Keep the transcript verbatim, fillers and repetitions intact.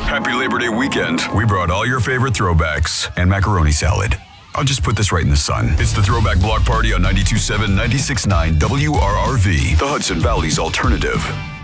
Happy Labor Day weekend. We brought all your favorite throwbacks and macaroni salad. I'll just put this right in the sun. It's the Throwback Block Party on ninety-two point seven, ninety-six point nine W R R V, the Hudson Valley's alternative.